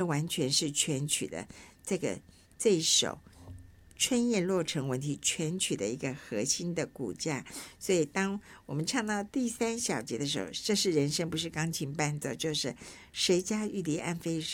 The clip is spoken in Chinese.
完全是全曲的这一首春夜洛城闻啼全曲的一个核心的骨架。所以当我们唱到第3小节的时候，这是人声，不是钢琴伴奏，就是谁家玉笛暗飞